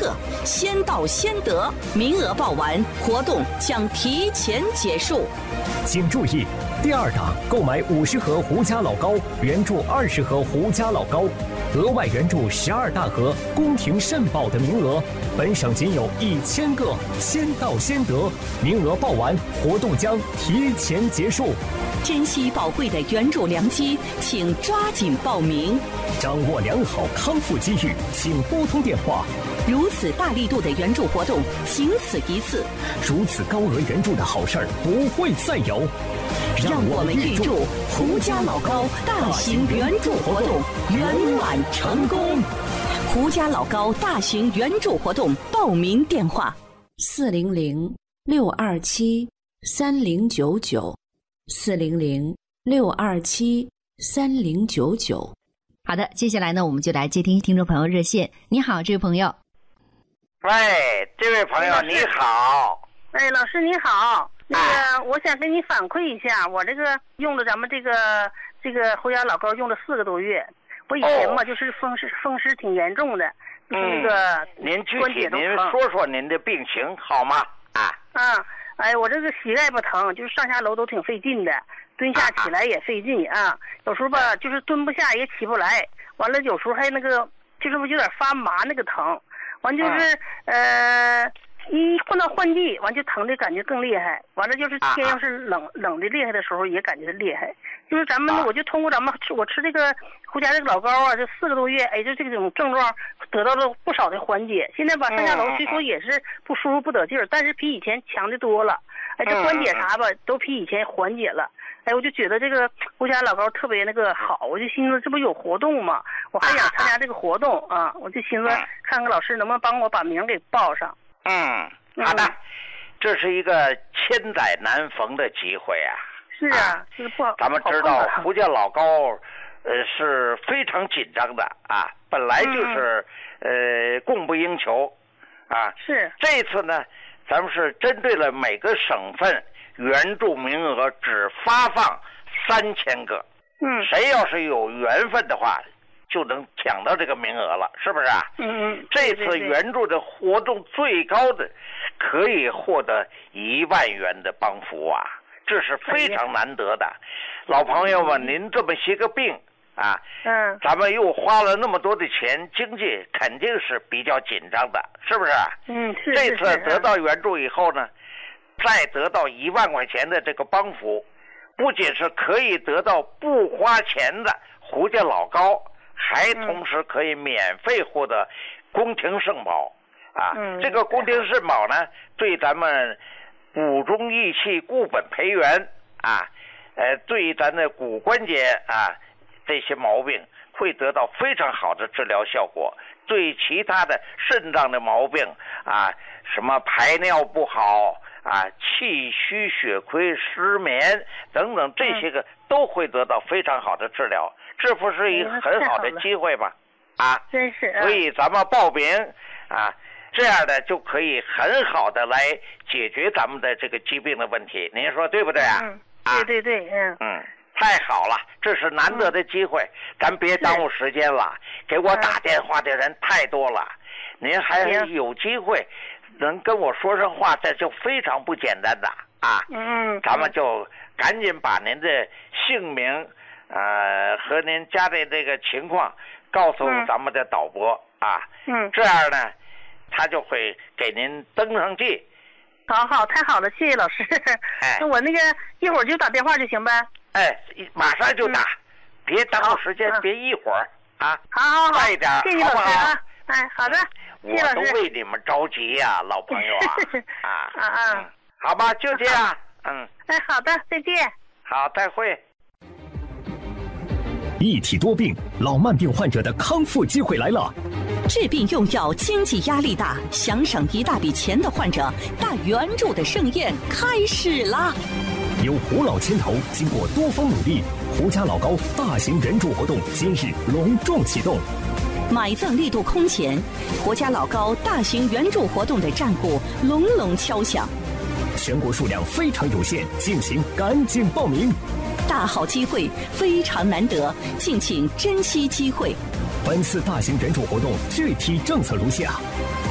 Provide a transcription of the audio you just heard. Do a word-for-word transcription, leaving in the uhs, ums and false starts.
个，先到先得，名额报完，活动将提前结束。 请注意，第二档购买五十盒胡家老高，援助二十盒胡家老高，额外援助十二大盒宫廷肾宝的名额。本省仅有一千个，先到先得，名额报完，活动将提前结束。 珍惜宝贵的援助良机，请抓紧报名。 掌握良好康复机遇，请拨通电话。 如此大力度的援助活动，仅此一次。 如此高额援助的好事儿不会再有。 让我们预祝胡家老高大型援助活动圆满成功。胡家老高大型援助活动报名电话： 四零零六二七三零九九，四零零六二七三零九九。 好的，接下来呢，我们就来接听听众朋友热线。你好，这位朋友。 喂，这位朋友你好。 哎，老师你好。那个，我想跟你反馈一下，我这个用了咱们这个这个胡家老高用了四个多月。我以前嘛，就是风湿风湿挺严重的，就是那个您具体您说说您的病情好吗？啊啊，哎，我这个膝盖不疼，就是上下楼都挺费劲的，蹲下起来也费劲啊。有时候吧，就是蹲不下也起不来，完了有时候还那个就是有点发麻那个疼，完就是呃。一换到换季，完就疼的感觉更厉害。完了就是天要是冷、啊、冷的厉害的时候，也感觉厉害。就是咱们，啊、我就通过咱们吃我吃这个胡家这个老高啊，这四个多月，哎，就这种症状得到了不少的缓解。现在吧，上下楼虽说也是不舒服不得劲儿，但是比以前强的多了。哎，这关节啥吧，都比以前缓解了。哎，我就觉得这个胡家老高特别那个好，我就寻思这不有活动吗？我还想参加这个活动啊，我就寻思看看老师能不能帮我把名给报上。 嗯，好的，嗯、这是一个千载难逢的机会啊！ 是啊，是不好。 咱们知道胡家老高，呃，是非常紧张的啊，本来就是、嗯、呃供不应求啊。 是。 这次呢，咱们是针对了每个省份援助名额只发放三千个。 嗯。 谁要是有缘分的话，就能抢到这个名额了，是不是啊？ 嗯嗯。 这次援助的活动最高的可以获得一万元的帮扶啊，这是非常难得的。老朋友们，您这么些个病啊， 嗯， 咱们又花了那么多的钱，经济肯定是比较紧张的，是不是？ 嗯，是。 这次得到援助以后呢，再得到一万块钱的这个帮扶，不仅是可以得到不花钱的胡家老高。还同时可以免费获得宫廷肾宝啊！ 嗯、 这个宫廷肾宝呢，对咱们补中益气、固本培元啊，呃，对咱的骨关节啊这些毛病会得到非常好的治疗效果。对其他的肾脏的毛病啊，什么排尿不好啊、气虚、血亏、失眠等等这些个、嗯、都会得到非常好的治疗。这不是一个很好的机会吗？啊， 真是、啊。 所以咱们报名啊，这样的就可以很好的来解决咱们的这个疾病的问题。您说对不对啊？ 嗯，对对对，嗯。 嗯，太好了，这是难得的机会，嗯、咱别耽误时间了。给我打电话的人太多了，嗯、您还有机会能跟我说上话，这就非常不简单的啊。 嗯。 咱们就赶紧把您的姓名。呃，和您家的这个情况告诉咱们的导播、 嗯、 啊， 嗯， 这样呢，他就会给您登上记。 好好，太好了，谢谢老师。 哎， 那我那个一会儿就打电话就行呗。 哎，马上就打，嗯、别耽误时间， 嗯、 别一会儿啊。 好好好， 快一点， 谢谢老师啊。哎，好的，谢谢老师。 我都为你们着急呀、啊，老朋友啊。啊啊啊、 嗯！好吧，就这样。嗯。 哎，好的，再见。 好，再会。 一体多病，老慢病患者的康复机会来了。 治病用药经济压力大，想省一大笔钱的患者，大援助的盛宴开始啦！ 由胡老牵头，经过多方努力，胡家老高大型援助活动今日隆重启动。 买赠力度空前，胡家老高大型援助活动的战鼓隆隆敲响。 全国数量非常有限，敬请赶紧报名。 大好机会非常难得，敬请珍惜机会。 本次大型援助活动具体政策如下：